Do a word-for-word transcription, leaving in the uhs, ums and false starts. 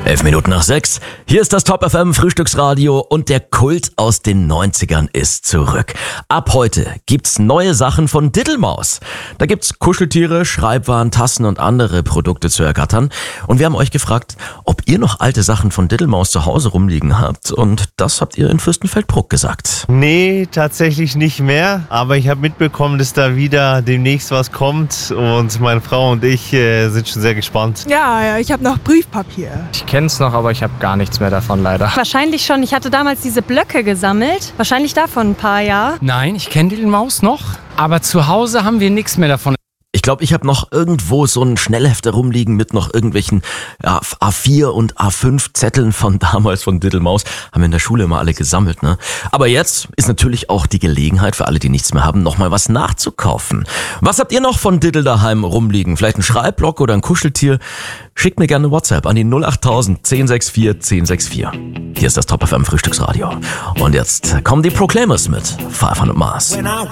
Elf Minuten nach sechs. Hier ist das Top F M Frühstücksradio und der Kult aus den neunzigern ist zurück. Ab heute gibt's neue Sachen von Diddlemaus. Da gibt's Kuscheltiere, Schreibwaren, Tassen und andere Produkte zu ergattern. Und wir haben euch gefragt, ob ihr noch alte Sachen von Diddlemaus zu Hause rumliegen habt. Und das habt ihr in Fürstenfeldbruck gesagt. Nee, tatsächlich nicht mehr. Aber ich habe mitbekommen, dass da wieder demnächst was kommt. Und meine Frau und ich äh, sind schon sehr gespannt. Ja, ja, ich habe noch Briefpapier. Ich kenne es noch, aber ich habe gar nichts mehr davon leider. Wahrscheinlich schon. Ich hatte damals diese Blöcke gesammelt. Wahrscheinlich davon ein paar, ja. Nein, ich kenne Diddlemaus noch, aber zu Hause haben wir nichts mehr davon. Ich glaube, ich habe noch irgendwo so einen Schnellhefter rumliegen mit noch irgendwelchen ja, A vier und A fünf Zetteln von damals von Diddlemaus. Haben wir in der Schule immer alle gesammelt, ne? Aber jetzt ist natürlich auch die Gelegenheit für alle, die nichts mehr haben, nochmal was nachzukaufen. Was habt ihr noch von Diddle daheim rumliegen? Vielleicht ein Schreibblock oder ein Kuscheltier? Schickt mir gerne WhatsApp an die null acht tausend zehn sechs vier zehn sechs vier. Hier ist das Top F M Frühstücksradio. Und jetzt kommen die Proclaimers mit Five hundred Miles.